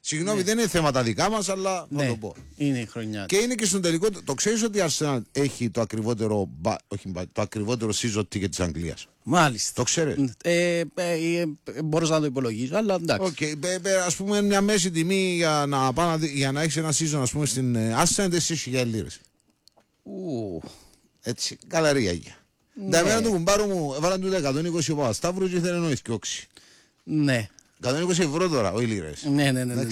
Συγγνώμη, δεν είναι θέματα δικά μας, αλλά θα το πω. Είναι η χρονιά. Και είναι και στον τελικό. Το ξέρεις ότι η Arsenal έχει το ακριβότερο season ticket της Αγγλίας. Μάλιστα. Το ξέρεις. Μπορούσα να το υπολογίσω, αλλά εντάξει. Ας πούμε μια μέση τιμή για να έχεις ένα season, ας πούμε, στην Arsenal 4.000 λίρες. Έτσι, καλαρία για. Τα μέρα του κουμπάρου μου έβαλαν του 120 Παπασταύρου και ήθελε να ισκιώξει. Ναι. 120 ευρώ τώρα, όχι λίρες. Ναι.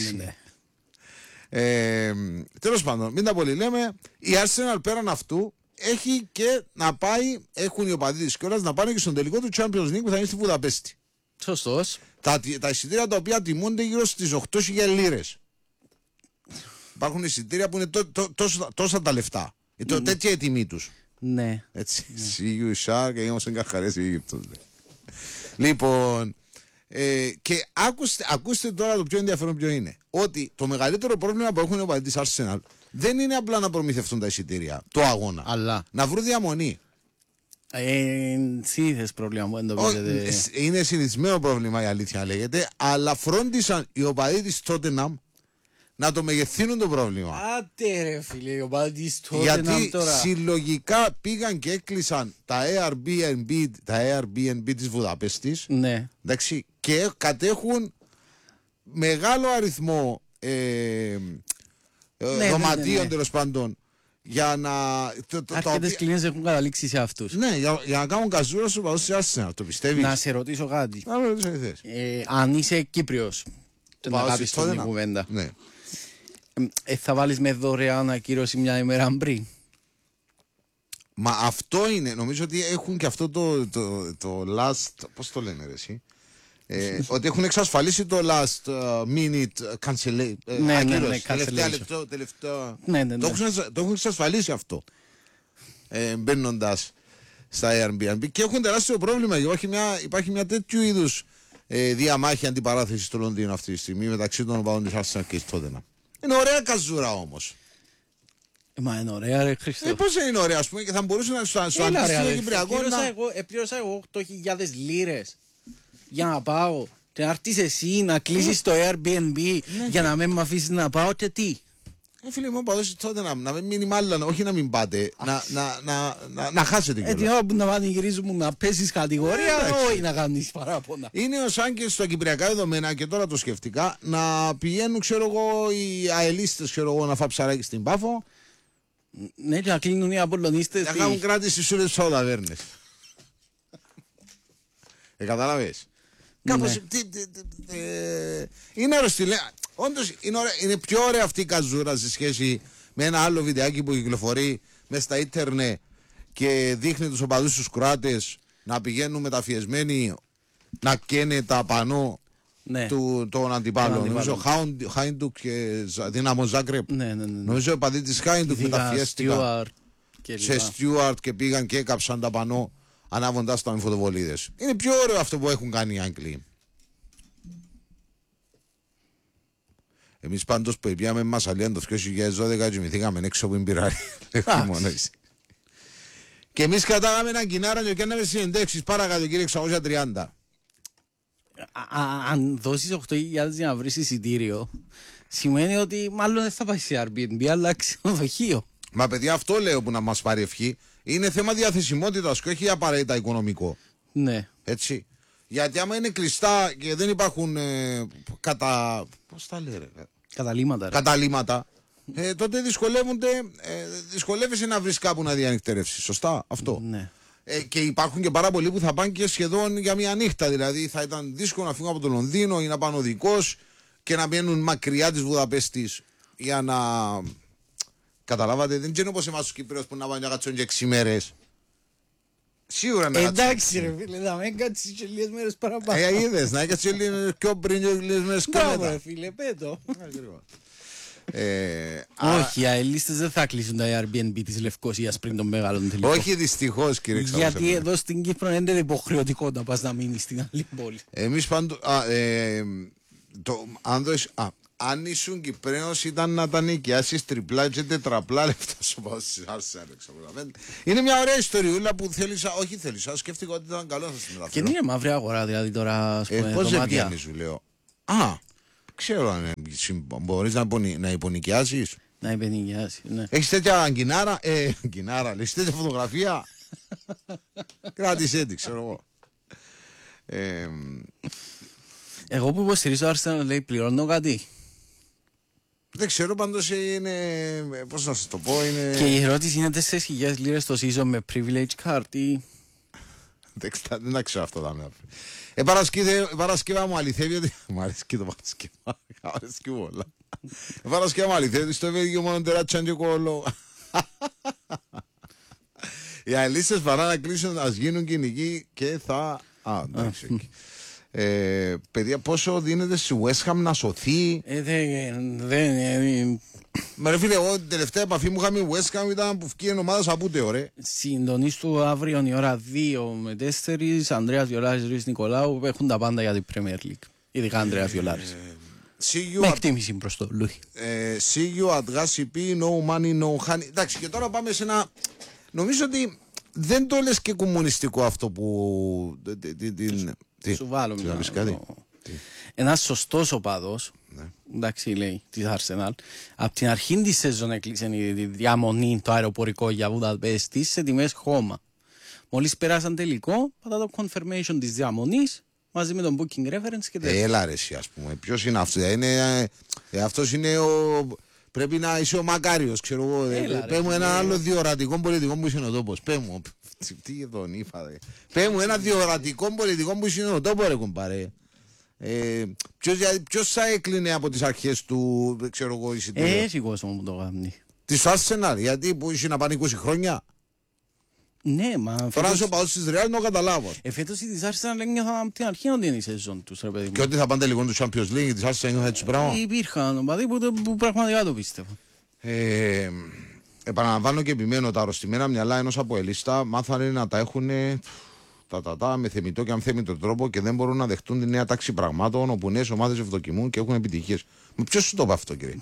Τέλος πάντων, μην τα πολύ λέμε. Η Arsenal πέραν αυτού έχει και να πάει, έχουν οι οπαδοί της κιόλας να πάνε και στον τελικό του Champions League που θα είναι στη Βουδαπέστη. Σωστός. Τα εισιτήρια τα οποία τιμούνται γύρω στις 8.000 λίρες. Υπάρχουν εισιτήρια που είναι τόσα τα λεφτά. Τέτοια η τιμή τους. Ναι. Έτσι. See you shark και είμαστε καχαρές η Αίγυπτος. Λοιπόν, και ακούστε τώρα το πιο ενδιαφέρον ποιο είναι. Ότι το μεγαλύτερο πρόβλημα που έχουν οι οπαδοί της Arsenal δεν είναι απλά να προμηθευτούν τα εισιτήρια, το αγώνα. Αλλά να βρουν διαμονή. Συνήθες πρόβλημα που εντοπίζεται. Είναι συνηθισμένο πρόβλημα, η αλήθεια λέγεται. Αλλά φρόντισαν οι οπαδοί της Tottenham να το μεγεθύνουν το πρόβλημα. Άτε ρε φίλε, οι οπαδοί της Tottenham γιατί τώρα. συλλογικά πήγαν και έκλεισαν τα Airbnb της Βουδαπέστης. Ναι. Εντάξει, και κατέχουν μεγάλο αριθμό δωματίων τέλος πάντων. Για να. Αρκετές κλίνες έχουν καταλήξει σε αυτούς. Ναι, για να κάνουν καζούρα στους οπαδούς της Arsenal, το πιστεύεις? Να σε ρωτήσω κάτι. Να με ρωτήσω τι θες. Αν είσαι Κύπριος, να κάνεις την κουβέντα. Ναι. Θα βάλεις με δωρεάν ακύρωση μια ημέρα πριν. Μα αυτό είναι, νομίζω ότι έχουν και αυτό το last, πώς το λένε ρε εσύ, ότι έχουν εξασφαλίσει το last minute cancellation. Ναι, τελευταίο. Ναι. Το έχουν εξασφαλίσει αυτό, μπαίνοντας στα Airbnb, και έχουν τεράστιο πρόβλημα. Υπάρχει μια τέτοιου είδους διαμάχη, αντιπαράθεση στο Λονδίνο αυτή τη στιγμή μεταξύ των οπαδών της Arsenal και της Tottenham. Είναι ωραία καζούρα όμως. Μα είναι ωραία ρε Χριστό. Πώς είναι ωραία, ας πούμε, και θα μπορούσε να σου αντίστοιχο το Κυπριακό να... Πλήρωσα εγώ 8.000 λίρες για να πάω και να έρθεις εσύ να κλείσεις το Airbnb για να μην με αφήσεις να πάω και τι. Φίλε μου, παδώσεις τότε να μην μείνει μάλλον, όχι να μην πάτε, να χάσετε κιόλας. Έτσι όπου να πάνε γυρίζουμε να πέσεις κατηγορία, όχι να κάνεις παράπονα. Είναι σαν και στα κυπριακά δεδομένα, και τώρα το σκεφτικά, να πηγαίνουν, ξέρω εγώ, οι αελίστες, ξέρω εγώ, να φά ψαράκι στην Πάφο. Ναι, και να κλείνουν οι Απολλωνίστες. Να κάνουν κράτηση σε όλες τις ταβέρνες. Κατάλαβες. Κάπως. Είναι αρρωστηλέ. Όντως είναι πιο ωραία αυτή η καζούρα σε σχέση με ένα άλλο βιντεάκι που κυκλοφορεί μέσα στα ίντερνετ και δείχνει τους οπαδούς τους Κροάτες να πηγαίνουν μεταφιεσμένοι να καίνε τα πανό των αντιπάλων. Νομίζω Χάιντουκ και Δύναμο Ζάγκρεπ. Νομίζω οι οπαδοί της Χάιντουκ μεταφιέστηκαν σε Στιούαρτ και πήγαν και έκαψαν τα πανό ανάβοντας τα με φωτοβολίδες. Είναι πιο ωραίο αυτό που έχουν κάνει οι Άγγλοι. Εμείς πάντως που πήγαμε Μασσαλία το 2012 και μυθήκαμε έξω που εμπειράρει. Και εμείς κρατάγαμε έναν κοινάρα και κάναμε συνεντεύξεις παρακάτω κύριε 630. Αν δώσεις 8.000 για να βρεις εισιτήριο, σημαίνει ότι μάλλον δεν θα πάει σε Airbnb αλλά ξενοδοχείο. Μα παιδιά, αυτό λέω που να μας πάρει ευχή. Είναι θέμα διαθεσιμότητας και όχι απαραίτητα οικονομικό. Ναι. Έτσι. Γιατί άμα είναι κλειστά και δεν υπάρχουν πώς τα λέει ρε, καταλήμματα, τότε δυσκολεύεσαι να βρεις κάπου να διανυκτερεύσεις. Σωστά αυτό. Ναι. Και υπάρχουν και πάρα πολλοί που θα πάνε και σχεδόν για μια νύχτα. Δηλαδή θα ήταν δύσκολο να φύγουν από το Λονδίνο ή να πάνε οδικός και να μπαίνουν μακριά της Βουδαπέστης για να... Καταλάβατε, δεν είναι όπως εμάς τους Κύπριους που να πάνε να κάτσουν και 6 μέρες. Σίγουρα να κάτσουν. Εντάξει ρε φίλε, να μην κάτσεις και λίγες μέρες παραπάνω. Είδες, να κάτσεις και λίγες πιο πριν και λίγες μέρες κάτω. Μπράβο ρε φίλε, πέτω. Όχι, οι αελίστες δεν θα κλείσουν τα Airbnb της Λευκωσίας πριν τον μεγάλο τελικό. Όχι δυστυχώς κύριε Ξαβασέπρε. Γιατί εδώ στην Κύπρο είναι υποχρεωτικό να πας να μείνεις στην άλλη πόλη. Εμείς πάντως, αν ήσουν Κυπρέος ήταν να τα νοικιάσεις τριπλά και τετραπλά λεφτά σου πάω στις Arsenal. Είναι μια ωραία ιστοριούλα που θέλησα, όχι θέλησα, σκέφτηκα ότι ήταν καλό να σας μεταφέρω. Και είναι μαύρη αγορά δηλαδή τώρα, ας πούμε, πώς δεν πιάνει σου λέω. Ξέρω αν είναι μπορείς να υπονοικιάσεις. Να υπενικιάσει, ναι. Έχεις τέτοια αγκινάρα, έχεις τέτοια φωτογραφία. Κράτησέ τη, ξέρω εγώ. Εγώ που υποστηρίζω Arsenal, λέει, πληρώνω κάτι. Δεν ξέρω, πάντως είναι. Πώς να σας το πω, είναι. Και η ερώτηση είναι 4.000 λίρες το season με privilege card ή. Δεν τα ξέρω αυτό, δάμε. Παρασκευά μου αληθεύει ότι. Μου αρέσει και το Παρασκευά. Αρέσει και όλα. Παρασκευά μου αληθεύει ότι στο Βέλγιο μόνο τεράτσαν και κόλλο. Οι αλίστες παρά να κλείσουν, ας γίνουν κυνηγοί και θα. Εντάξει. Παιδιά, πόσο δίνεται στη West Ham να σωθεί. Μα ρε φίλε, εγώ την τελευταία επαφή μου είχαμε η West Ham ήταν που βγήκε ομάδα σαπούτε, ωραία. Συντονίστου αύριο η ώρα 2 με 4, Ανδρέας Βιολάρης, Ρουίς Νικολάου, έχουν τα πάντα για την Premier League. Ειδικά Ανδρέας Βιολάρης. Με εκτίμηση προς το Λούι. See you at GCP, no money, no honey. Εντάξει, και τώρα πάμε σε ένα. Νομίζω ότι δεν το λες και κομμουνιστικό αυτό που. Σου βάλω μια. Ένας σωστός οπαδός, εντάξει λέει, της Arsenal, από την αρχή της σεζόν έκλεισε η διαμονή το αεροπορικό για Βουδαπέστη σε τιμές χώμα. Μόλις περάσαν τελικό, πατά το confirmation της διαμονής μαζί με τον booking reference και τέτοια. Έλα ρε εσύ, ας πούμε, ποιος είναι αυτό, αυτός είναι πρέπει να είσαι ο Μακάριος, ξέρω εγώ. Πες μου ένα άλλο διορατικό πολιτικό που είσαι ο τόπος. Πες μου, τι εδώ νύφα. Πες μου ένα διορατικό πολιτικό που είσαι ο τόπος, ρε κουμπάρε. Ποιος θα έκλεινε από τις αρχές του, ξέρω εγώ, εισιτήριο. Έχει κόσμο που το κάνει. Της Arsenal, γιατί που είσαι να πάνε 20 χρόνια. Ναι, μα. Τώρα είσαι ο παδός της Real, να καταλάβω. Φέτος η της Arsenal ένιωθαν από την αρχή ότι είναι η σεζόν τους, ρε παιδί μου. Και ότι θα πάνε λίγο του Champions League, της Arsenal ένιωθαν έτσι πράγμα. Υπήρχαν οπαδοί που πραγματικά το πίστευαν. Επαναλαμβάνω και επιμένω, τα αρρωστημένα μυαλά ενός αποελίστα μάθανε να τα έχουν με θεμητό και αμθέμητο τρόπο και δεν μπορούν να δεχτούν τη νέα τάξη πραγμάτων όπου νέες ομάδες ευδοκιμούν και έχουν επιτυχίες. Ποιος σου το είπε αυτό, κύριε?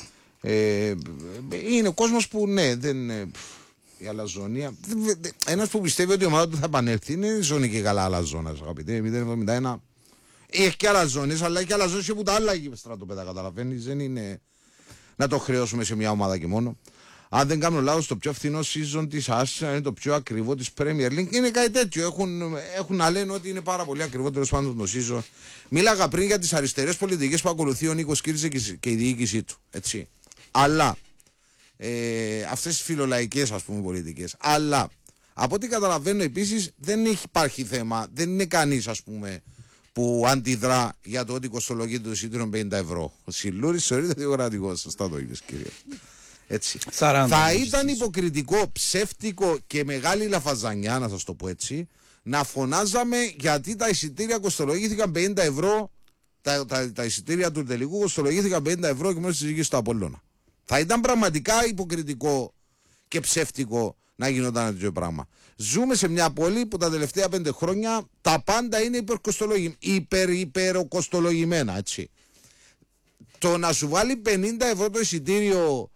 Είναι κόσμος που ναι, δεν. Η αλαζονία. Ένας που πιστεύει ότι η ομάδα του θα επανέλθει είναι ζώνη και καλά αλαζόνας, αγαπητέ. 071. Έχει και αλαζόνες, αλλά έχει και αλαζόνες και που τα άλλα στρατόπεδα, καταλαβαίνεις. Δεν είναι να το χρεώσουμε σε μια ομάδα και μόνο. Αν δεν κάνω λάθος, το πιο φθηνό season της Arsenal είναι το πιο ακριβό της Premier League. Είναι κάτι τέτοιο. Έχουν να λένε ότι είναι πάρα πολύ ακριβό τέλος πάντων το season. Μίλαγα πριν για τις αριστερές πολιτικές που ακολουθεί ο Νίκος Κίρτζε και η διοίκησή του. Έτσι. Αλλά αυτές τις φιλολαϊκές, ας πούμε, πολιτικές. Αλλά από ό,τι καταλαβαίνω επίσης δεν υπάρχει θέμα. Δεν είναι κανείς, ας πούμε, που αντιδρά για το ότι κοστολογείται το εισιτήριο 50 ευρώ. Ο Σιλούρης θεωρείται διορατικός. Σωστά το είπες, κύριε. Έτσι. Θα ήταν υποκριτικό, ψεύτικο και μεγάλη λαφαζανιά, να σας το πω έτσι, να φωνάζαμε γιατί τα εισιτήρια κοστολογήθηκαν 50 ευρώ, τα εισιτήρια του τελικού κοστολογήθηκαν 50 ευρώ και μόλις συζήτηση στο Απόλλωνα. Θα ήταν πραγματικά υποκριτικό και ψεύτικο να γινόταν τέτοιο πράγμα. Ζούμε σε μια πόλη που τα τελευταία 5 χρόνια τα πάντα είναι υπεροκοστολογημένα, έτσι. Το να σου βάλει 50 ευρώ το εισιτήριο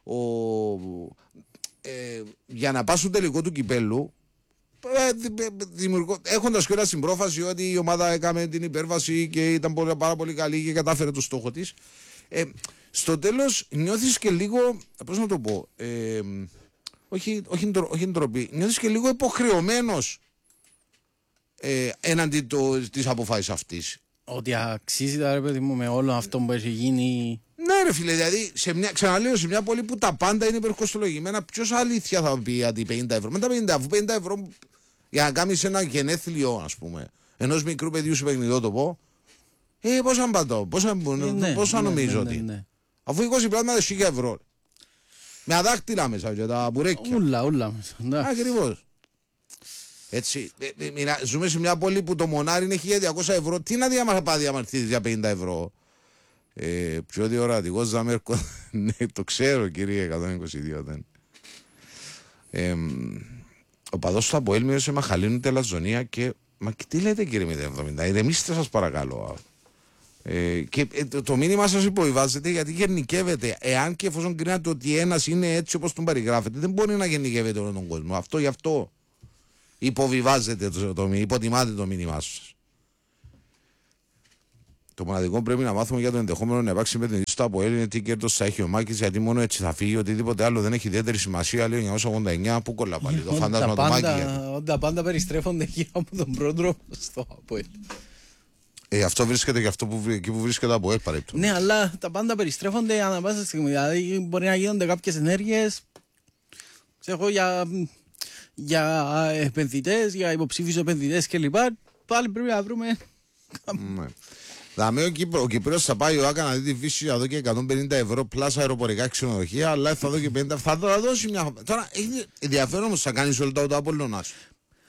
για να πας στο τελικό του κυπέλου, έχοντας κιόλας την πρόφαση ότι η ομάδα έκανε την υπέρβαση και ήταν πάρα πολύ καλή και κατάφερε το στόχο της, στο τέλος νιώθεις και λίγο, πώς να το πω, όχι ντροπή, νιώθεις και λίγο υποχρεωμένος έναντι της αποφάσης αυτής. Ότι αξίζει τα, ρε παιδί μου, με όλο αυτό που έχει γίνει. Ναι, ρε φίλε, δηλαδή, ξαναλέω, σε μια πόλη που τα πάντα είναι υπερκοστολογημένα, ποιος αλήθεια θα πει γιατί 50 ευρώ. Με τα 50 ευρώ για να κάνεις ένα γενέθλιο, ας πούμε, ενός μικρού παιδιού σου παιχνιδότοπο, πώς αν πατώ, πώς αν νομίζω ότι. Ναι. Αφού 20 πράγματα 1000 ευρώ. Με αδάκτυλα μέσα και τα μπουρέκια. Ούλα μέσα. Ακριβώς. Έτσι, ζούμε σε μια πόλη που το μονάρι είναι 1200 ευρώ. Τι να διαμαρτύρεις για 50 ευρώ. Πιο διορατικός Ζαμέρκο. Ναι, το ξέρω, κύριε, 122 δεν. Ο παδός του Αποέλ μείωσε Μαχαλίνου τελαζονία και. Μα τι λέτε, κύριε 070, ηρεμήστε σας παρακαλώ. Και το μήνυμα σας υποβιβάζεται γιατί γενικεύεται. Εάν και εφόσον κρίνατε ότι ένας είναι έτσι όπως τον περιγράφεται, δεν μπορεί να γενικεύεται όλο τον κόσμο. Αυτό γι' αυτό υποβιβάζεται υποτιμάτε το μήνυμά σας. Το μοναδικό πρέπει να μάθουμε για το ενδεχόμενο να υπάρξει με την στο ΑΠΟΕΛ είναι τι κέρδος θα έχει ο Μάκης, γιατί μόνο έτσι θα φύγει. Οτιδήποτε άλλο δεν έχει ιδιαίτερη σημασία. Λέει 1989, πού κολλά πάλι το φαντάσμα του Μάκη. Τα πάντα περιστρέφονται γύρω από τον πρόδρομο στο ΑΠΟΕΛ. Αυτό βρίσκεται και αυτό εκεί που βρίσκεται το ΑΠΟΕΛ παρεπτό. Ναι, αλλά τα πάντα περιστρέφονται ανά πάσα στιγμή. Δηλαδή μπορεί να γίνονται κάποιες ενέργειες για επενδυτές, για υποψήφιους επενδυτές κλπ. Πάλι πρέπει να βρούμε. Ναι. Ο Κυπρός θα πάει ο Άκα να δει τη Βύση να δω και 150 ευρώ πλάσα αεροπορικά ξενοδοχεία, αλλά θα δω και 50. Θα δώσει μια. Τώρα έχει ενδιαφέρον όμως θα κάνει όλα το Απόλλωνα σου.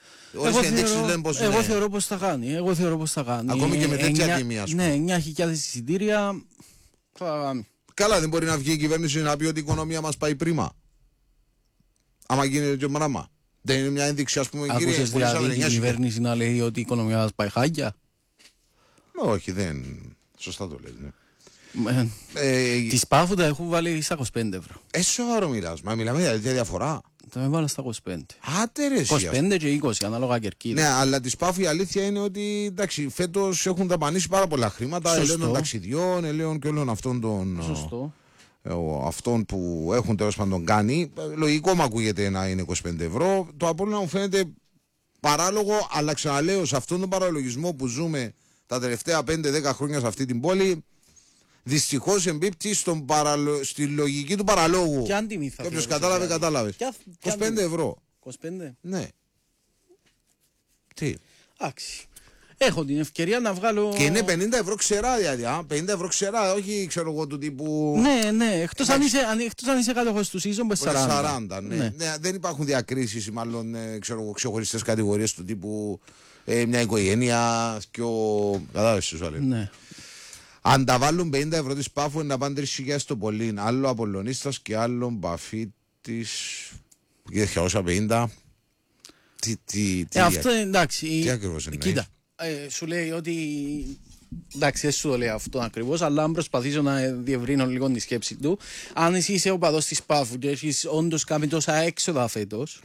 Εγώ θεωρώ πως θα κάνει. Ακόμη και με τέτοια τιμή, ας πούμε. Ναι, 9.000 εισιτήρια. Καλά, δεν μπορεί να βγει η κυβέρνηση να πει ότι η οικονομία μας πάει πρίμα. Άμα γίνει τέτοιο πράγμα. Δεν είναι μια ένδειξη, ας πούμε, κύριε. Άκουσες δηλαδή η κυβέρνηση να λέει ότι η οικονομία μας πάει χάγια. Όχι, δεν. Σωστά το λέει, ναι. Τη Πάφου τα έχουν βάλει στα 25 ευρώ. Σοβαρό μιλάς, μα μιλάμε για τέτοια διαφορά. Τα έβαλα στα 25. Άτε ρε, 25 και 20, ανάλογα κερκίδα. Ναι, αλλά τη Πάφου η αλήθεια είναι ότι εντάξει, φέτος έχουν δαπανίσει πάρα πολλά χρήματα. Ελέγχων των ταξιδιών, ελέγχων και όλων αυτών των. Σωστό. Αυτών που έχουν τέλος πάντων κάνει. Λογικό μου ακούγεται να είναι 25 ευρώ. Το Απόλλωνα μου φαίνεται παράλογο, αλλά ξαναλέω σε αυτόν τον παραλογισμό που ζούμε τα τελευταία 5-10 χρόνια σε αυτή την πόλη. Δυστυχώς εμπίπτει στη λογική του παραλόγου. Και αν τιμή θα όποιος κατάλαβε, κατάλαβε. 25 ευρώ. 25. Ναι. Τι. Εντάξει. Έχω την ευκαιρία να βγάλω. Και είναι 50 ευρώ ξερά, δηλαδή. 50 ευρώ ξερά, όχι ξέρω εγώ του τύπου. Ναι. Εκτός αν είσαι κάτοχος του season, πες 40. Ναι. Δεν υπάρχουν διακρίσεις ή μάλλον ξεχωριστές κατηγορίες του τύπου μια οικογένεια και ο. Κατάλαβες τι σου λέει. Ναι. Αν τα βάλουν 50 ευρώ της Πάφου να πάνε 3.000 στο πολύ. Άλλο Απολλωνίστας και άλλο Μπαφίτης. 250. Αυτό εντάξει. Τι ακριβώς είναι. Κοίτα. Σου λέει ότι. Εντάξει, δεν σου το λέει αυτό ακριβώς, αλλά αν προσπαθήσω να διευρύνω λίγο τη σκέψη του, αν εσύ είσαι οπαδός της Πάφου και έχεις όντως κάνει τόσα έξοδα φέτος,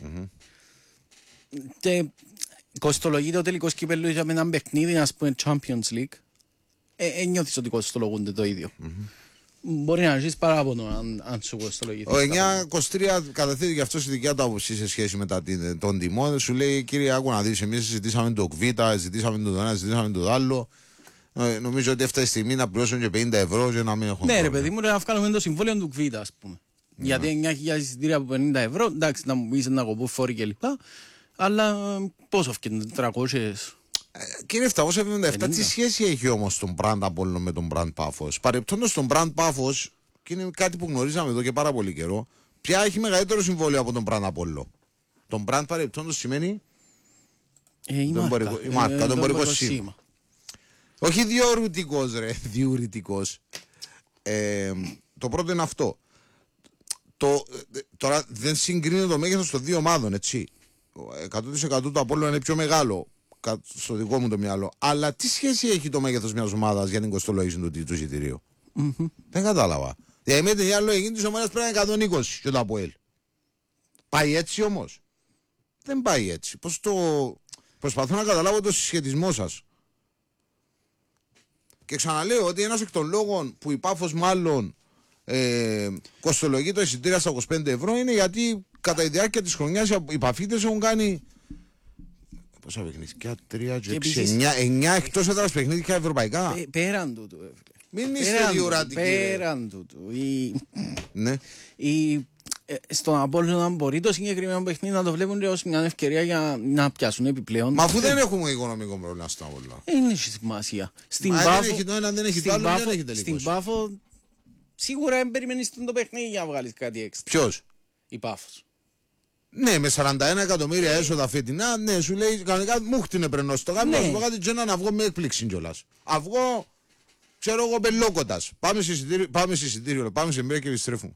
και κοστολογείται ο τελικός κύπελλο για έναν παιχνίδι, ας πούμε Champions League, νιώθεις ότι κοστολογούνται το ίδιο. Μπορεί να αρχίσει παράπονο αν σου κοστολογηθεί. Ο 923 καταθέτει και αυτό στη δικιά του άποψη σε σχέση με τον τιμών. Σου λέει, κύριε, άκου να δεις, εμείς συζητήσαμε το ΚΒ, συζητήσαμε το ένα, συζητήσαμε το άλλο. Νομίζω ότι έφτασε η στιγμή να πληρώσουν και 50 ευρώ και να μην έχουν. Ναι, ρε παιδί μου, να βγάλουμε το συμβόλαιο του ΚΒ, ας πούμε. Γιατί 9.000 εισιτήρια από 50 ευρώ, εντάξει, να μου πεις να κοπούν φόροι κλπ. Αλλά πόσο φτιάχνει, 400. Κύριε 777, τι σχέση έχει όμως τον Brand Apollo με τον Brand Πάφος? Παρεπτόντως τον Brand Πάφος, και είναι κάτι που γνωρίζαμε εδώ και πάρα πολύ καιρό, ποια έχει μεγαλύτερο συμβόλαιο από τον Brand Apollo? Τον Brand παρεπτόντως σημαίνει η μάρκα, το εμπορικό σήμα. Όχι διορυτικός ρε, διουρητικός. Το πρώτο είναι αυτό. Τώρα δεν συγκρίνει το μέγεθος των δύο ομάδων, έτσι. 100% το Apollo είναι πιο μεγάλο στο δικό μου το μυαλό. Αλλά τι σχέση έχει το μέγεθος μιας ομάδας για την κοστολόγηση του εισιτηρίου? Δεν κατάλαβα. Δηλαδή με την άλλη λογική της ομάδας πρέπει να είναι 120 και το ΑΠΟΕΛ. Πάει έτσι όμως? Δεν πάει έτσι. Πώς το. Προσπαθώ να καταλάβω το συσχετισμό σας. Και ξαναλέω ότι ένας εκ των λόγων που η Πάφος μάλλον κοστολογεί το εισιτήριο στα 25 ευρώ είναι γιατί κατά τη διάρκεια της χρονιάς οι Παφίτες έχουν κάνει. Πόσα παιχνίδια, 3 και 6, 9 εκτός έδρας παιχνίδια ευρωπαϊκά. Πέραν τούτου. Μην είστε διορατικοί. Πέραν τούτου. Ναι. Στον Απόλλωνα μπορεί το συγκεκριμένο παιχνίδι να το βλέπουν ως μια ευκαιρία για να πιάσουν επιπλέον. Μα αφού δεν έχουμε οικονομικό πρόβλημα στον Απόλλωνα. Δεν έχει σημασία. Δεν έχει το ένα, δεν έχει το άλλο, δεν έχει τελικώς. Στην Πάφο σίγουρα δεν περιμένεις το παιχνίδι για να βγάλεις κάτι έξτρα. Ποιος? Η Πάφος. Ναι, με 41 εκατομμύρια έσοδα φετινά, ναι, σου λέει κανονικά μου χτίνε πρενό στο γάμο. Να σου πω κάτι, τζένα να βγω με έκπληξη κιόλας. Αυγό, ξέρω εγώ, μπελόκοντας. Πάμε σε εισιτήριο, πάμε σε μία και επιστρέφουμε.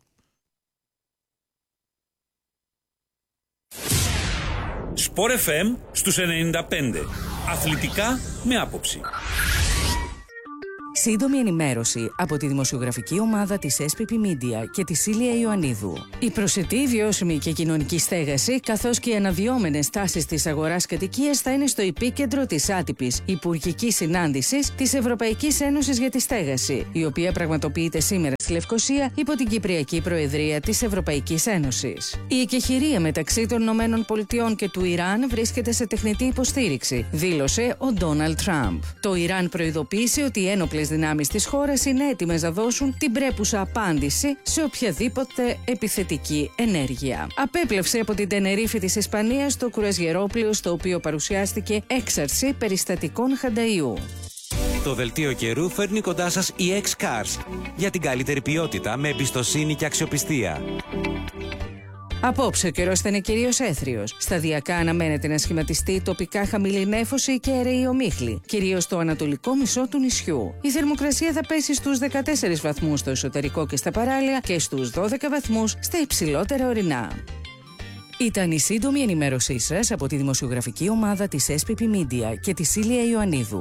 Sport FM στους 95. Αθλητικά με άποψη. Σύντομη ενημέρωση από τη δημοσιογραφική ομάδα της SPP Media και τη Σίλια Ιωαννίδου. Η προσιτή, βιώσιμη και κοινωνική στέγαση, καθώς και οι αναδυόμενες τάσεις της αγοράς κατοικίας θα είναι στο επίκεντρο της άτυπης υπουργικής συνάντησης της Ευρωπαϊκής Ένωσης για τη Στέγαση, η οποία πραγματοποιείται σήμερα στη Λευκοσία υπό την Κυπριακή Προεδρία της Ευρωπαϊκής Ένωσης. Η εκεχηρία μεταξύ των ΗΠΑ και του Ιράν βρίσκεται σε τεχνητή υποστήριξη, δήλωσε ο Ντόναλντ Τραμπ. Το Ιράν προειδοποίησε ότι οι ένοπλες δυνάμεις της χώρας είναι έτοιμες να δώσουν την πρέπουσα απάντηση σε οποιαδήποτε επιθετική ενέργεια. Απέπλευσε από την Τενερίφη της Ισπανίας το κουραζιερόπλοιο στο οποίο παρουσιάστηκε έξαρση περιστατικών χανταϊού. Το δελτίο καιρού φέρνει κοντά σας η X-Cars για την καλύτερη ποιότητα με εμπιστοσύνη και αξιοπιστία. Απόψε ο καιρός θα είναι κυρίως έθριος. Σταδιακά αναμένεται να σχηματιστεί τοπικά χαμηλή νέφωση και αιρεή ομίχλη, κυρίως στο ανατολικό μισό του νησιού. Η θερμοκρασία θα πέσει στους 14 βαθμούς στο εσωτερικό και στα παράλια και στους 12 βαθμούς στα υψηλότερα ορεινά. Ήταν η σύντομη ενημέρωσή σας από τη δημοσιογραφική ομάδα της SPP Media και τη Σίλια Ιωαννίδου.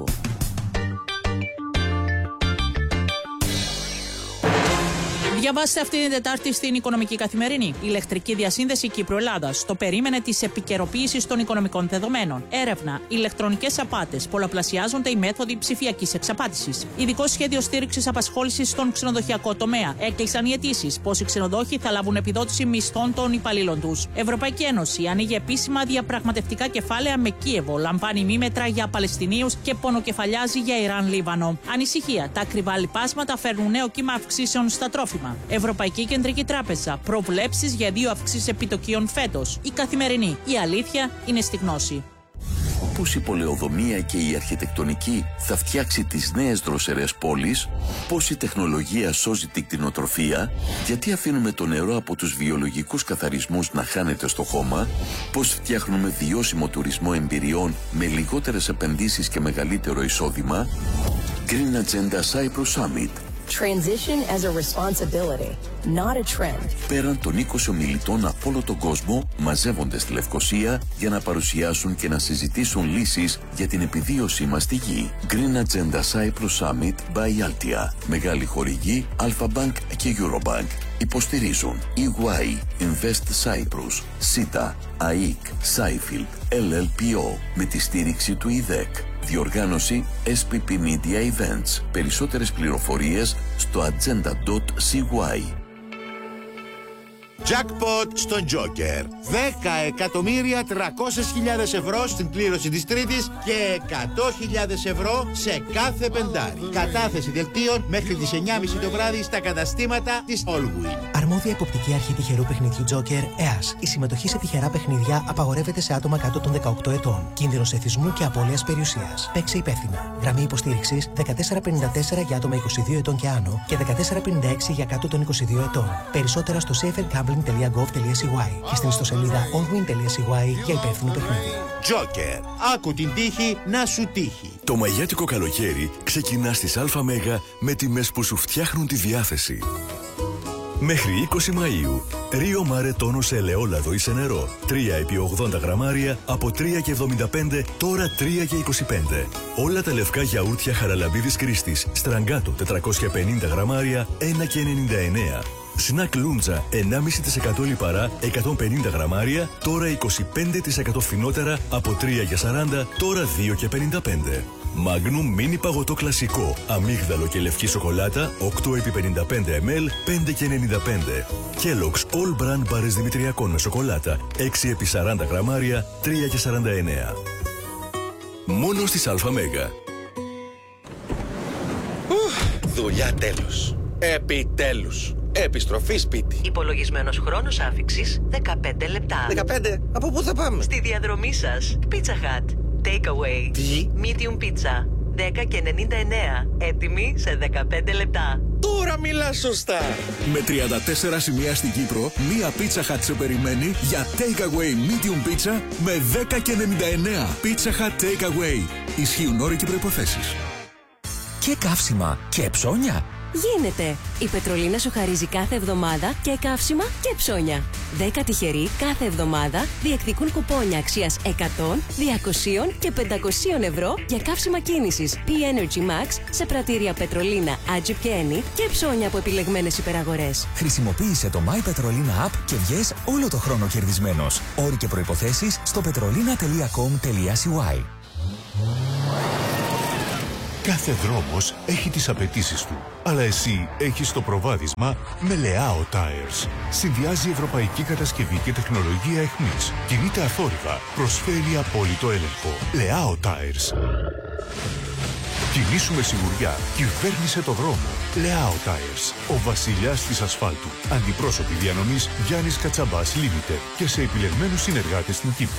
Διαβάστε αυτή την Τετάρτη στην Οικονομική Καθημερινή. Η ηλεκτρική διασύνδεση Κύπρου-Ελλάδας. Το περίμενε της επικαιροποίησης των οικονομικών δεδομένων. Έρευνα. Ηλεκτρονικές απάτες. Πολλαπλασιάζονται οι μέθοδοι ψηφιακής εξαπάτησης. Ειδικό σχέδιο στήριξης απασχόλησης στον ξενοδοχειακό τομέα. Έκλεισαν οι αιτήσεις πως οι ξενοδόχοι θα λάβουν επιδότηση μισθών των υπαλλήλων τους. Ευρωπαϊκή Ένωση ανοίγει επίσημα διαπραγματευτικά κεφάλαια με Κίεβο. Λαμβάνει μήμετρα για Παλαιστινίους και πονοκεφαλιάζει για Ιράν-Λίβανο. Ανησυχία. Τα ακριβά λιπάσματα φέρνουν νέο κύμα αυξήσεων στα τρόφιμα. Ευρωπαϊκή Κεντρική Τράπεζα. Προβλέψεις για 2 αυξήσεις επιτοκίων φέτος. Η Καθημερινή. Η αλήθεια είναι στη γνώση. Πώς η πολεοδομία και η αρχιτεκτονική θα φτιάξει τις νέες δροσερές πόλεις, πώς η τεχνολογία σώζει την κτηνοτροφία, γιατί αφήνουμε το νερό από τους βιολογικούς καθαρισμούς να χάνεται στο χώμα, πώς φτιάχνουμε βιώσιμο τουρισμό εμπειριών με λιγότερες επενδύσεις και μεγαλύτερο εισόδημα. Green Agenda Cyprus Summit. Transition as a responsibility, not a trend. Πέραν των 20 ομιλητών από όλο τον κόσμο μαζεύονται στη Λευκοσία για να παρουσιάσουν και να συζητήσουν λύσεις για την επιβίωσή μας στη γη. Green Agenda Cyprus Summit by Altia. Μεγάλη χορηγή Alpha Bank και Eurobank. Υποστηρίζουν EY, Invest Cyprus, SITA, ΑΕΚ, Seifield, LLPO με τη στήριξη του ΙΔΕΚ. Διοργάνωση SPP Media Events. Περισσότερες πληροφορίες στο agenda.cy. Jackpot στον Joker. 10.300.000 ευρώ στην κλήρωση της Τρίτης και 100.000 ευρώ σε κάθε πεντάρι. Κατάθεση δελτίων μέχρι τις 9.30 το βράδυ στα καταστήματα της Allwin. Αρμόδια εποπτική αρχή τυχερού παιχνιδιού Joker, ΕΑΣ. Η συμμετοχή σε τυχερά παιχνίδια απαγορεύεται σε άτομα κάτω των 18 ετών. Κίνδυνος εθισμού και απώλειας περιουσίας. Παίξε υπεύθυνα. Γραμμή υποστήριξης 1454 για άτομα 22 ετών και άνω και 1456 για κάτω των 22 ετών. Περισσότερα στο safergambling.gov.cy και στην ιστοσελίδα allwin.cy για υπεύθυνο παιχνίδι. Joker. Άκου την τύχη να σου τύχει. Το μαγιάτικο καλοκαίρι ξεκινά στις ΑΜ με τιμές που σου φτιάχνουν τη διάθεση. Μέχρι 20 Μαΐου, Ρίο Μάρε τόνο σε ελαιόλαδο ή σε νερό. 3 επί 80 γραμμάρια από 3,75, τώρα 3,25. Όλα τα λευκά γιαούρτια Χαραλαμπίδης Κρίστης, στραγγάτο 450 γραμμάρια, 1,99. Σνακ Λούντζα 1,5% λιπαρά 150 γραμμάρια, τώρα 25% φθηνότερα από 3,40, τώρα 2,55. Μάγνουμ μίνι παγωτό κλασικό, αμύγδαλο και λευκή σοκολάτα 8 επί 55 ml, 5,95. Kellogg's All Brand μπάρες δημητριακών με σοκολάτα 6 επί 40 γραμμάρια, 3,49. Μόνο στις ΑΜ. Δουλειά τέλος. Επιτέλους. Επιστροφή σπίτι. Υπολογισμένος χρόνος άφιξης 15 λεπτά. 15? Από πού θα πάμε? Στη διαδρομή σας. Pizza Hut. Takeaway. Τι? Medium pizza. 10,99. Έτοιμη σε 15 λεπτά. Τώρα μιλάς σωστά. Με 34 σημεία στην Κύπρο, μία Pizza Hut σε περιμένει για Takeaway Medium Pizza με 10,99. Pizza Hut Takeaway. Ισχύουν όροι και προϋποθέσεις. Και καύσιμα και ψώνια. Γίνεται! Η Πετρολίνα σου χαρίζει κάθε εβδομάδα και καύσιμα και ψώνια. 10 τυχεροί κάθε εβδομάδα διεκδικούν κουπόνια αξίας 100, 200 και 500 ευρώ για καύσιμα κίνησης P-Energy Max σε πρατήρια Πετρολίνα, Agip και Eni και ψώνια από επιλεγμένες υπεραγορές. Χρησιμοποίησε το My Petrolina App και βγες όλο το χρόνο κερδισμένος. Όροι και προϋποθέσεις στο petrolina.com.cy. Κάθε δρόμος έχει τις απαιτήσεις του, αλλά εσύ έχεις το προβάδισμα με Leao Tires. Συνδυάζει ευρωπαϊκή κατασκευή και τεχνολογία εχμής. Κινείται αθόρυβα, προσφέρει απόλυτο έλεγχο. Leao Tires. Κινήσου με σιγουριά, κυβέρνησε το δρόμο. Leao Tires, ο βασιλιάς της ασφάλτου. Αντιπρόσωποι διανομής Γιάννης Κατσαμπάς Limited και σε επιλεγμένους συνεργάτες στην Κύπρο.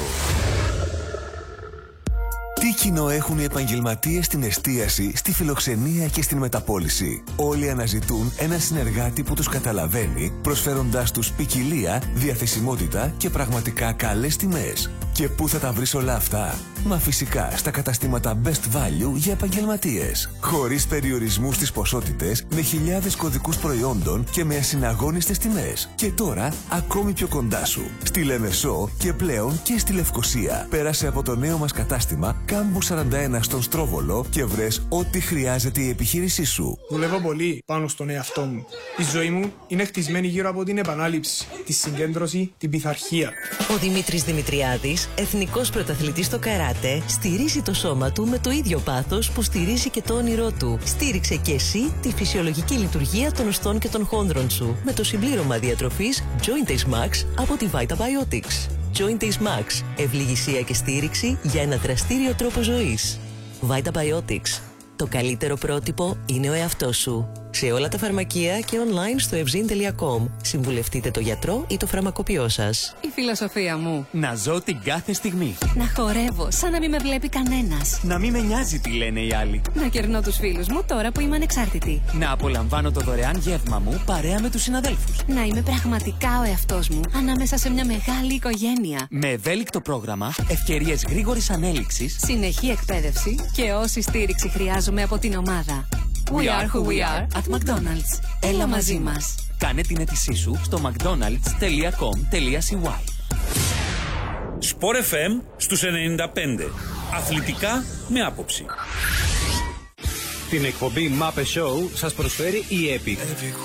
Τι κοινό έχουν οι επαγγελματίες στην εστίαση, στη φιλοξενία και στην μεταπώληση? Όλοι αναζητούν έναν συνεργάτη που τους καταλαβαίνει, προσφέροντάς τους ποικιλία, διαθεσιμότητα και πραγματικά καλές τιμές. Και πού θα τα βρεις όλα αυτά? Μα φυσικά στα καταστήματα Best Value για επαγγελματίες. Χωρίς περιορισμού στις ποσότητες, με χιλιάδες κωδικούς προϊόντων και με ασυναγώνιστες τιμές. Και τώρα ακόμη πιο κοντά σου. Στη Λεμεσό και πλέον και στη Λευκοσία. Πέρασε από το νέο μας κατάστημα Κάμπου 41 στον Στρόβολο και βρες ό,τι χρειάζεται η επιχείρησή σου. Δουλεύω πολύ πάνω στον εαυτό μου. Η ζωή μου είναι χτισμένη γύρω από την επανάληψη, τη συγκέντρωση, την πειθαρχία. Ο Δημήτρης Δημητριάδης, εθνικός πρωταθλητής στο καράτε, στηρίζει το σώμα του με το ίδιο πάθος που στηρίζει και το όνειρό του. Στήριξε και εσύ τη φυσιολογική λειτουργία των οστών και των χόνδρων σου με το συμπλήρωμα διατροφής Joint Ace Max από τη Vitabiotics. Joint Ace Max, ευληγησία και στήριξη για ένα δραστήριο τρόπο ζωής. Vitabiotics. Το καλύτερο πρότυπο είναι ο εαυτός σου. Σε όλα τα φαρμακεία και online στο evzin.com. Συμβουλευτείτε το γιατρό ή το φαρμακοποιό σας. Η φιλοσοφία μου. Να ζω την κάθε στιγμή. Να χορεύω σαν να μην με βλέπει κανένας. Να μην με νοιάζει τι λένε οι άλλοι. Να κερνώ τους φίλους μου τώρα που είμαι ανεξάρτητη. Να απολαμβάνω το δωρεάν γεύμα μου παρέα με τους συναδέλφους. Να είμαι πραγματικά ο εαυτός μου ανάμεσα σε μια μεγάλη οικογένεια. Με ευέλικτο πρόγραμμα, ευκαιρίες γρήγορης ανέλυξης, συνεχή εκπαίδευση και όση στήριξη χρειάζομαι από την ομάδα. We are who we are at McDonald's. Έλα μαζί μας. Κάνε την αίτησή σου στο mcdonalds.com.cy. Sport FM στους 95. Αθλητικά με άποψη. Την εκπομπή Muppet Show σας προσφέρει η Epic.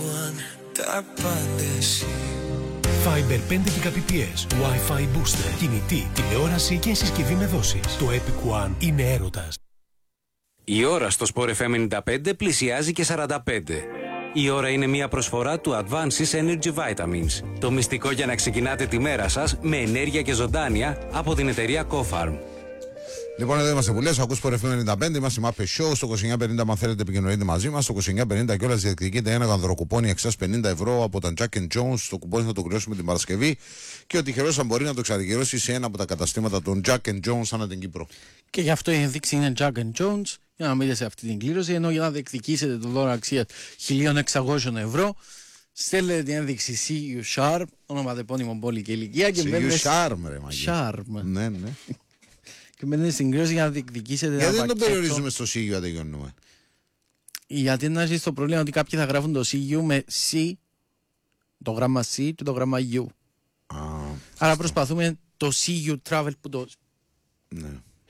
Fiber 5 Gbps, Wi-Fi booster, κινητή, τηλεόραση και συσκευή με δόσεις. Το Epic One είναι έρωτας. Η ώρα στο Sport FM 95 πλησιάζει και 45. Η ώρα είναι μια προσφορά του Advances Energy Vitamins. Το μυστικό για να ξεκινάτε τη μέρα σας με ενέργεια και ζωντάνια από την εταιρεία CoFarm. Λοιπόν, εδώ είμαστε που λες, ακούς Sport FM 95, είμαστε Muppet Show, στο 2950 αν θέλετε επικοινωνείτε μαζί μας, στο 2950 κιόλας διεκδικείτε ένα γανδροκουπόνι εξάς 50 ευρώ από τα Jack & Jones, το κουπόνι θα το κρυώσουμε την Παρασκευή και ο τυχερός θα μπορεί να το εξαργυρώσει σε ένα από τα καταστήματα των Jack & Jones ανά την Κύπρο. Και γι' αυτό η ενδείξη είναι Jack & Jones, για να μπείτε σε αυτή την κλήρωση, ενώ για να διεκδικήσετε το δώρο αξίας 1.600 ευρώ, στέλνετε την ένδειξη CU Sharp, ονοματεπώνυμο πόλη και ηλικία και CU Sharp, ρε Sharp. Ναι, ναι. Και μπαίνετε στην κλήρωση για να διεκδικήσετε. Γιατί δεν το περιορίζουμε στο CU αν τελειώνουμε? Γιατί να έχει το πρόβλημα ότι κάποιοι θα γράφουν το CU με C, το γράμμα C και το γράμμα U. Άρα προσπαθούμε το CU Travel που το. Ναι.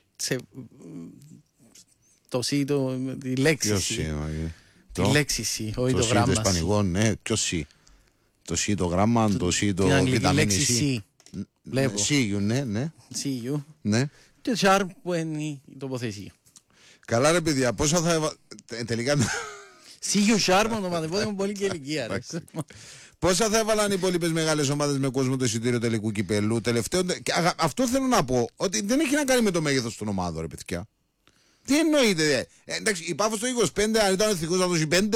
Το C, τη λέξη C. Τη λέξη C, όχι το γράμμα C. Το ισπανικό, ναι, ποιο C. Το C το γράμμα, το C το βιταμίνη C. Βλέπω. CU, ναι. CU. Ναι. Και Sharp που είναι η τοποθεσία. Καλά ρε παιδιά, πόσα θα τελικά... CU Sharp ονοματεπώνυμο πολύ και ηλικία. Πόσα θα έβαλαν οι υπόλοιπες μεγάλες ομάδες με κόσμο το εισιτήριο τελικού κυπέλου? Τελευταίο, αυτό θέλω να πω, ότι δεν έχει να κάνει με το μέγεθος των ομάδων, ρε παιδιά. Τι εννοείται, εντάξει, η Πάφος το 25, αν ήταν εθνικός να δώσει 5.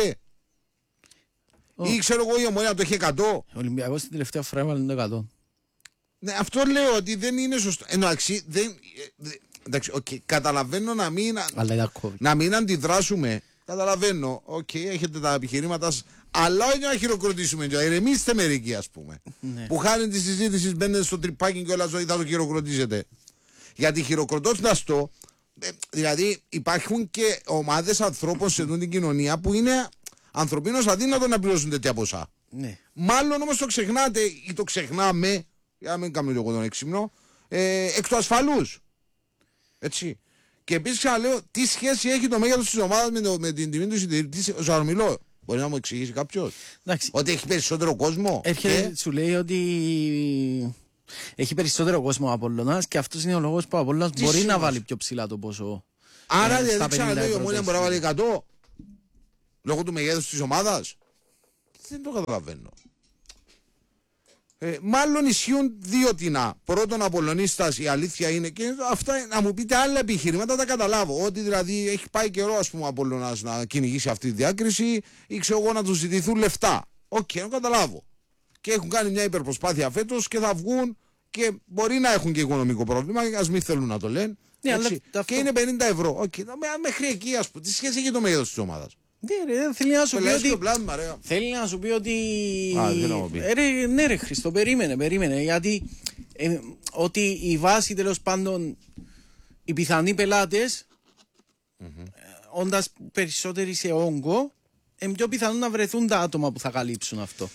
Ή ξέρω εγώ η Ομόνια το έχει 100. Ο Ολυμπιακός την τελευταία φορά έβαλε το 100. Ναι, αυτό λέω ότι δεν είναι σωστό. Εντάξει, καταλαβαίνω να μην αντιδράσουμε. Καταλαβαίνω, έχετε τα επιχειρήματα σας, αλλά όχι να χειροκροτήσουμε. Ηρεμήστε μερικοί, ας πούμε. Ναι. Που χάνει τη συζήτηση, μπαίνετε στο τρυπάκι και όλα ζωή θα το χειροκροτήσετε. Γιατί χειροκροτώντας το, δηλαδή υπάρχουν και ομάδες ανθρώπων σε αυτή την κοινωνία που είναι ανθρωπίνως αδύνατο να πληρώσουν τέτοια ποσά. Ναι. Μάλλον όμως το ξεχνάτε ή το ξεχνάμε, για να μην κάνουμε το εγώ τον έξυπνο, εκ του ασφαλούς. Έτσι. Και επίσης ξαναλέω, τι σχέση έχει το μέγεθος της ομάδας με την τιμή του εισιτηρίου. Ζαρομιλώ. Μπορεί να μου εξηγήσει κάποιος ότι έχει περισσότερο κόσμο. Έρχεται, σου λέει ότι έχει περισσότερο κόσμο ο Απολλωνάς και αυτός είναι ο λόγος που ο Απολλωνάς μπορεί να βάλει πιο ψηλά το ποσό. Άρα δηλαδή ξαναλέω, η Ομόνοια μπορεί να βάλει 100 λόγω του μεγέθους της ομάδας. Δεν το καταλαβαίνω. Μάλλον ισχύουν δύο τινά. Πρώτον, Απολλωνίστας, η αλήθεια είναι, και αυτά να μου πείτε άλλα επιχειρήματα, τα καταλάβω. Ότι δηλαδή έχει πάει καιρό, ας πούμε, ο Απολλωνάς να κυνηγήσει αυτή τη διάκριση ή ξέρω εγώ να του ζητηθούν λεφτά. Οκ, να καταλάβω. Και έχουν κάνει μια υπερπροσπάθεια φέτος και θα βγουν και μπορεί να έχουν και οικονομικό πρόβλημα, ας μην θέλουν να το λένε. Ναι, αλλά και είναι 50 ευρώ. Μέχρι εκεί, ας πούμε. Τι σχέση έχει το μέγεθος της ομάδας. Θέλει να σου πει ότι ναι ρε Χριστό, περίμενε γιατί ότι η βάση τέλος πάντων οι πιθανοί πελάτες όντας περισσότεροι σε όγκο είναι πιο πιθανό να βρεθούν τα άτομα που θα καλύψουν αυτό.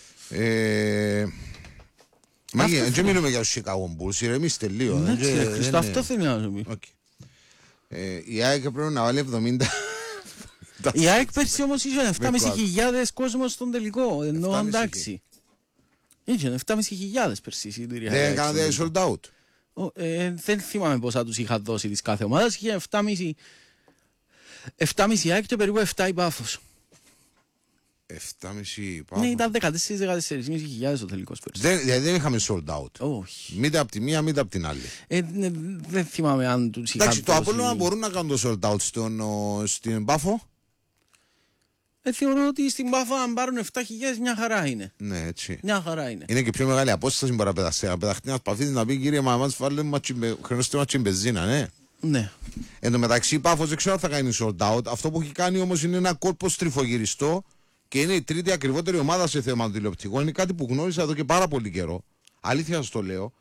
Δεν μιλούμε για τους Chicago Bulls, ηρεμήστε λίγο. Χριστό, αυτό θέλει να σου πει. Η ΑΕΚ πρέπει να βάλει 70. Η ΑΕΚ πέρσι όμως είχε 7.500 κόσμος στον τελικό, ενώ εντάξει. Είχε 7.500 πέρσι εισιτήρια. Δεν έκανατε sold out. Δεν θυμάμαι πόσα τους είχα δώσει της κάθε ομάδας. Είχε 7.500 η ΑΕΚ και περίπου 7 η Πάφος. 7.500 η Πάφος. Ναι, ήταν 14.500 ο τελικός πέρσι. Δεν είχαμε sold out. Όχι. Μήτε από τη μία, μήτε από την άλλη. Δεν θυμάμαι αν τους είχα δώσει. Το Απόλλωνα μπορούν να κάνουν το sold out στην Πάφο. Θεωρώ ότι στην Πάφο αν πάρουν 7.000 μια χαρά είναι. Ναι, έτσι. Μια χαρά είναι. Είναι και πιο μεγάλη απόσταση μπορεί να πεταχτεί. Να πεταχτεί ένας παφίτης να πει κύριε μαμάς χρειάζεται ματσί μπεζίνα, ναι. Ναι. Εν τω μεταξύ η Πάφος δεν ξέρω αν θα κάνει sold out. Αυτό που έχει κάνει όμως είναι ένα κόρπο στριφογυριστό και είναι η τρίτη ακριβότερη ομάδα σε θέμα τηλεοπτικών. Είναι κάτι που γνώρισα εδώ και πάρα πολύ καιρό. Αλήθεια σας το λέω.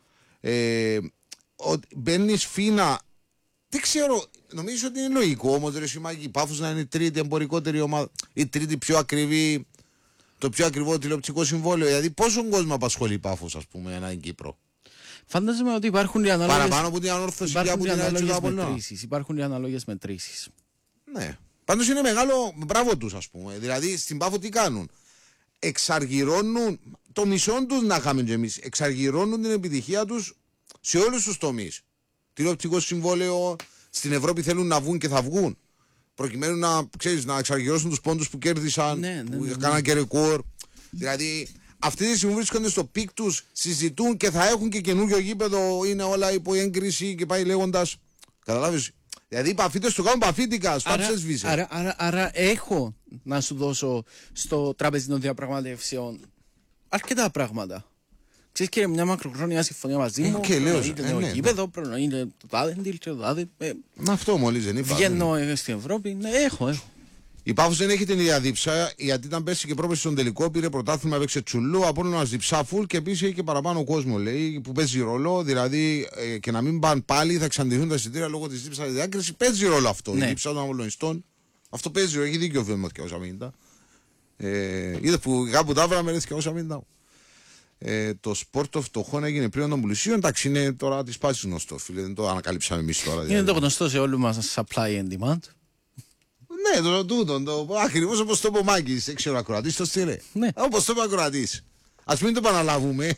Μπαίνεις φίνα. Δεν ξέρω, νομίζω ότι είναι λογικό όμως ρε Σιμάκη, η Πάφος να είναι η τρίτη εμπορικότερη ομάδα, η τρίτη πιο ακριβή, το πιο ακριβό τηλεοπτικό συμβόλαιο. Δηλαδή πόσο κόσμο απασχολεί η Πάφος, ας πούμε, έναν Κύπρο. Φαντάζομαι ότι υπάρχουν οι ανάλογες. Παραπάνω από την ανόρθωση και από την μετρήσεις. Υπάρχουν οι ανάλογες μετρήσεις. Ναι. Πάντως είναι μεγάλο μπράβο τους, ας πούμε. Δηλαδή στην Πάφο τι κάνουν. Εξαργυρώνουν το μισό τους να είχαμε και εμείς. Εξαργυρώνουν την επιτυχία τους σε όλους τους τομείς. Τηλεοπτικό συμβόλαιο, στην Ευρώπη θέλουν να βγουν και θα βγουν. Προκειμένου να εξαργυρώσουν τους πόντους που κέρδισαν, που έκαναν και ρεκόρ. Δηλαδή, αυτή τη στιγμή βρίσκονται στο πικ τους, συζητούν και θα έχουν και καινούργιο γήπεδο. Είναι όλα υπό έγκριση και πάει λέγοντας. Καταλάβεις. Δηλαδή, οι παφίτες του κάνουν παφίτικα, σπάψες βίζες. Άρα, έχω να σου δώσω στο τραπέζι των διαπραγματεύσεων αρκετά πράγματα. Ξέρεις και μια μακροχρόνια συμφωνία μαζί μου, προνοείται το γήπεδο, προνοείται το τάδε, το τάδε. Αυτό μόλις δεν είπα. Βγαίνω στην Ευρώπη, ναι, έχω. Η Πάφος δεν έχει την ίδια δίψα, γιατί ήταν πέρσι και πρόπερσι στον τελικό, πήρε πρωτάθλημα, έπαιξε τσουλού, από όλο ένας διψά φουλ και επίσης έχει και παραπάνω κόσμο, λέει, που παίζει ρόλο, δηλαδή και να μην πάνε πάλι, θα εξαντληθούν τα εισιτήρια λόγω της δίψας της διάκρισης, παίζει ρόλο αυτό, η δίψα των Απολλωνιστών, αυτό παίζει ρόλο, έχει δίκιο ο Βέμος και όσα μήνυτα. Είδε που κάπου τα βράμε, και όσα μήνυτα. Το σπορ των φτωχών έγινε πριν των πλουσίων. Εντάξει, είναι τώρα τη πάση γνωστό, φίλε. Δεν το ανακαλύψαμε εμείς τώρα. Είναι το γνωστό σε όλους μας supply and demand. Ναι, το ακριβώς όπως το είπε ο Μάκης. Δεν ξέρω, ακροατής το στείλε. Ναι. Όπως το είπε ο ακροατής. Ας μην το επαναλάβουμε.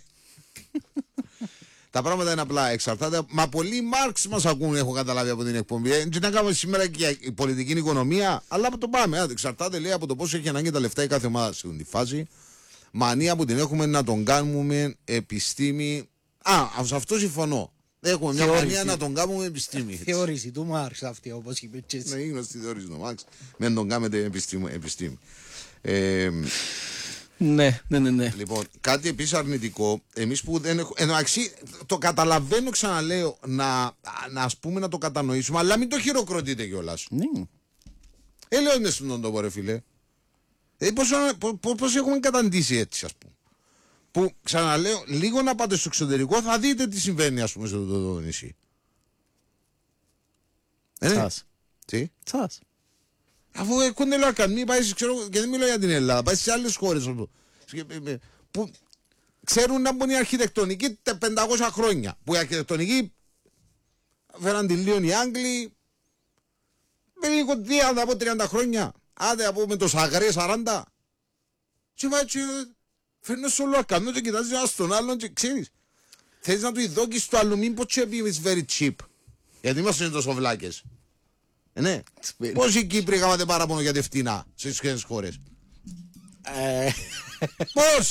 Τα πράγματα είναι απλά, εξαρτάται. Μα πολλοί Μάρξ μας ακούν, έχω καταλάβει από την εκπομπή. Δεν να κάνουμε σήμερα και η πολιτική οικονομία, αλλά το πάμε. Εξαρτάται, λέει, από το πόσο έχει ανάγκη τα λεφτά η κάθε ομάδα σε τη φάση. Μανία που την έχουμε να τον κάνουμε επιστήμη. Σε αυτό συμφωνώ. Έχουμε μια μανία να τον κάνουμε επιστήμη. Θεώρηση του Μάρξ αυτή, όπως είπε και έτσι. Ναι, είναι στη θεώρηση του Μάρξ. Μην τον κάνετε επιστήμη. Ναι. Λοιπόν, κάτι επίσης αρνητικό. Εμείς που δεν έχουμε. Εντάξει, το καταλαβαίνω, ξαναλέω, ας πούμε να το κατανοήσουμε, αλλά μην το χειροκροτείτε κιόλας. Λέω είναι στον τόπο, ρε φίλε. Πώς έχουμε καταντήσει έτσι, ας πούμε. Που ξαναλέω, λίγο να πάτε στο εξωτερικό θα δείτε τι συμβαίνει, ας πούμε, στο νησί. Τσάς. Τι? Τσάς. Αφού κοντελό ακαδημία πάει, ξέρω, και δεν μιλώ για την Ελλάδα, πάει σε άλλες χώρες που ξέρουν να μπουν η αρχιτεκτονική 500 χρόνια. Που η αρχιτεκτονική φέραν τη Λίον οι Άγγλοι περίπου 30 χρόνια. Άντε από με το Σαγρέ 40. Και πάει έτσι, φέρνεις όλο ακαδημία και κοιτάζει ένας τον άλλον και ξέρεις. Θέλεις να του ειδώκεις το άλλο, μήπως και πει it's very cheap. Γιατί είμαστε τόσο βλάκες. Ναι. Πώς οι Κύπροι έκανατε παράπονο για τη φτηνά στις χώρες. Πώς.